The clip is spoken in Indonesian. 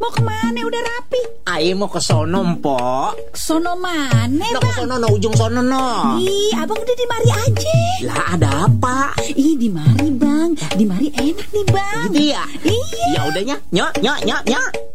Mau kemana? Udah rapi. Ayo mau ke sono, Mpok. Sono mana, No, Bang? ke sono, no, ujung sono, no. Ih, abang udah di mari aja. Lah, ada apa? Ih, di mari, Bang. Di mari enak nih, Bang. Gitu ya? Iya. Ya udahnya, nyok.